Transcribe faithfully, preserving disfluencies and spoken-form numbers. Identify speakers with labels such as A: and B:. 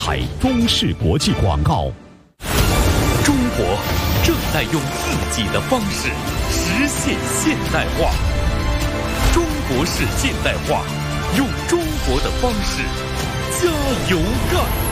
A: 台中视国际广告。
B: 中国正在用自己的方式实现现代化。中国式现代化，用中国的方式加油干！